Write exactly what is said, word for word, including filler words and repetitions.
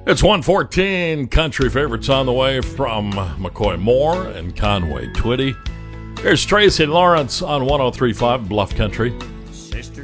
It's one fourteen. Country favorites on the way from McCoy Moore and Conway Twitty. Here's Tracy Lawrence on one oh three point five Bluff Country. Sister